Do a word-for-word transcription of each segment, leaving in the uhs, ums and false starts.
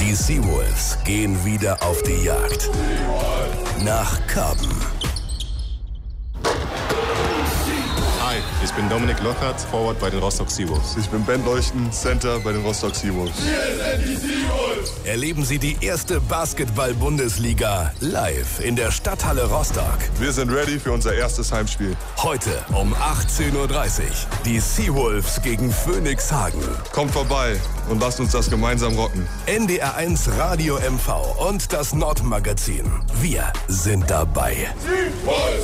Die Seawolves gehen wieder auf die Jagd. Nach Karben. Hi, ich bin Dominik Lockhart, Forward bei den Rostock Seawolves. Ich bin Ben Leuchten, Center bei den Rostock Seawolves. Wir sind die Seawolves. Erleben Sie die erste Basketball-Bundesliga live in der Stadthalle Rostock. Wir sind ready für unser erstes Heimspiel. Heute um achtzehn Uhr dreißig. Die Seawolves gegen Phoenix Hagen. Kommt vorbei und lasst uns das gemeinsam rocken. N D R eins Radio M V und das Nordmagazin. Wir sind dabei. Seawolves!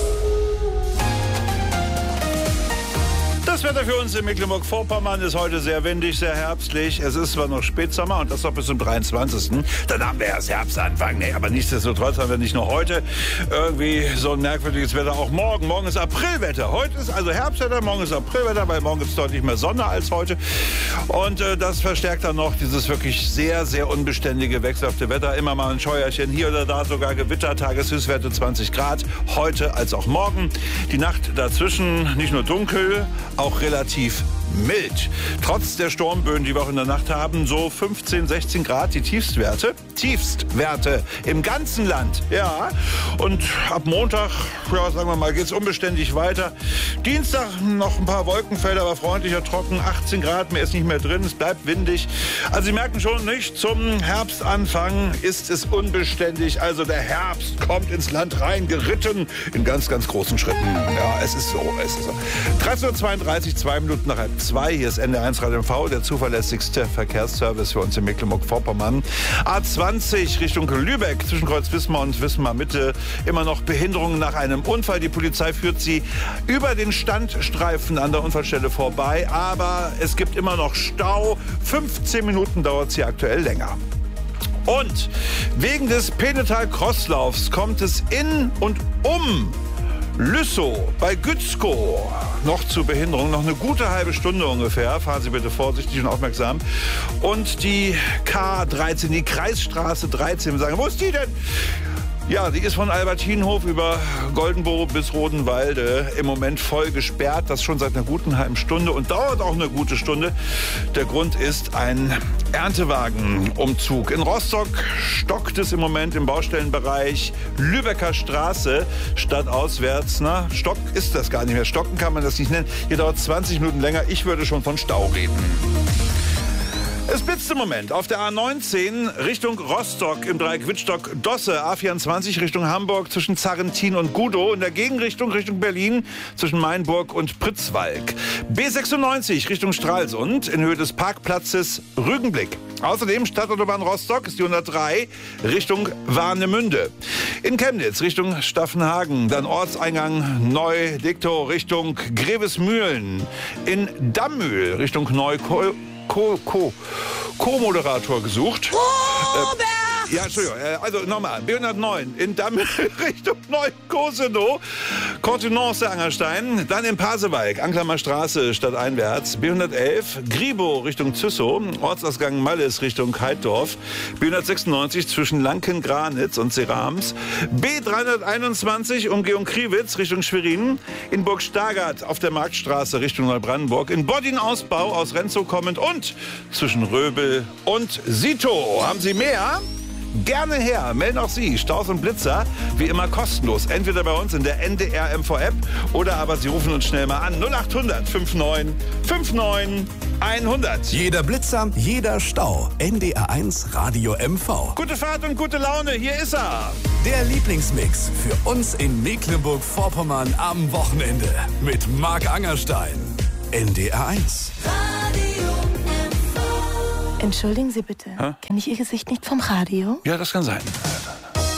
Das Wetter für uns in Mecklenburg-Vorpommern ist heute sehr windig, sehr herbstlich. Es ist zwar noch Spätsommer und das noch bis zum dreiundzwanzigsten Dann haben wir erst Herbstanfang. Nee, aber nichtsdestotrotz haben wir nicht nur heute irgendwie so ein merkwürdiges Wetter, auch morgen. Morgen ist Aprilwetter. Heute ist also Herbstwetter, morgen ist Aprilwetter, weil morgen gibt es deutlich mehr Sonne als heute. Und äh, das verstärkt dann noch dieses wirklich sehr, sehr unbeständige, wechselhafte Wetter. Immer mal ein Scheuerchen, hier oder da sogar Gewitter, Tageshöchstwerte zwanzig Grad. Heute als auch morgen. Die Nacht dazwischen nicht nur dunkel, auch relativ mild. Trotz der Sturmböen, die wir auch in der Nacht haben, so fünfzehn, sechzehn Grad die Tiefstwerte. Tiefstwerte im ganzen Land. Ja. Und ab Montag, ja, sagen wir mal, geht es unbeständig weiter. Dienstag noch ein paar Wolkenfelder, aber freundlicher, trocken. achtzehn Grad, mehr ist nicht mehr drin. Es bleibt windig. Also Sie merken schon nicht, zum Herbstanfang ist es unbeständig. Also der Herbst kommt ins Land rein, geritten in ganz, ganz großen Schritten. Ja, es ist so, es ist so. dreizehn Uhr zweiunddreißig, zwei Minuten nach halb zwei. Hier ist N D R eins Radio M V, der zuverlässigste Verkehrsservice für uns in Mecklenburg-Vorpommern. A zwanzig Richtung Lübeck, zwischen Kreuz Wismar und Wismar Mitte. Immer noch Behinderungen nach einem Unfall. Die Polizei führt sie über den Standstreifen an der Unfallstelle vorbei. Aber es gibt immer noch Stau. fünfzehn Minuten dauert es hier aktuell länger. Und wegen des Penetal-Crosslaufs kommt es in und um Lüssow bei Gützkow noch zu Behinderung. Noch eine gute halbe Stunde ungefähr. Fahren Sie bitte vorsichtig und aufmerksam. Und die K dreizehn, die Kreisstraße dreizehn. Wir sagen, wo ist die denn? Ja, die ist von Albertinhof über Goldenburg bis Rodenwalde im Moment voll gesperrt. Das schon seit einer guten halben Stunde und dauert auch eine gute Stunde. Der Grund ist ein Erntewagenumzug. In Rostock stockt es im Moment im Baustellenbereich Lübecker Straße stadtauswärts. Na, Stock ist das gar nicht mehr. Stocken kann man das nicht nennen. Hier dauert es zwanzig Minuten länger. Ich würde schon von Stau reden. Es blitzt im Moment auf der A neunzehn Richtung Rostock im Dreieck Wittstock-Dosse, A vierundzwanzig Richtung Hamburg zwischen Zarrentin und Gudow, in der Gegenrichtung Richtung Berlin zwischen Mainburg und Pritzwalk. B sechsundneunzig Richtung Stralsund in Höhe des Parkplatzes Rügenblick. Außerdem Stadtautobahn Rostock ist die hundertdrei Richtung Warnemünde. In Chemnitz Richtung Staffenhagen, dann Ortseingang Neu-Diktow Richtung Grevesmühlen. In Dammühl Richtung Neukolln. Co, Co, Co-Moderator gesucht. Robert! Äh, ja, Entschuldigung. Äh, also nochmal. B hundertneun in Dammel Richtung Neukosenow. Kontenance Angerstein. Dann in Pasewalk, Anklammer Straße stadteinwärts. B hundertelf Gribow Richtung Züssow. Ortsausgang Malles Richtung Heidorf. B hundertsechsundneunzig zwischen Lanken-Granitz und Serams. B dreihunderteinundzwanzig Umgehung Kriwitz Richtung Schwerin. In Burg Stargard auf der Marktstraße Richtung Neubrandenburg. In Bodding-Ausbau aus Renzow kommend und zwischen Röbel und Sito. Haben Sie mehr? Gerne her, melden auch Sie, Staus und Blitzer, wie immer kostenlos. Entweder bei uns in der N D R M V App oder aber Sie rufen uns schnell mal an. null acht hundert neunundfünfzig neunundfünfzig hundert. Jeder Blitzer, jeder Stau. N D R eins Radio M V. Gute Fahrt und gute Laune, hier ist er. Der Lieblingsmix für uns in Mecklenburg-Vorpommern am Wochenende. Mit Marc Angerstein. N D R eins. Entschuldigen Sie bitte, kenne ich Ihr Gesicht nicht vom Radio? Ja, das kann sein.